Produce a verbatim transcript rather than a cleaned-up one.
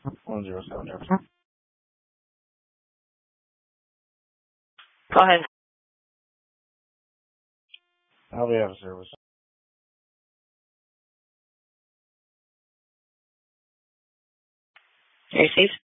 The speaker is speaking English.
one zero seven. Go ahead. How do we have a service? You received?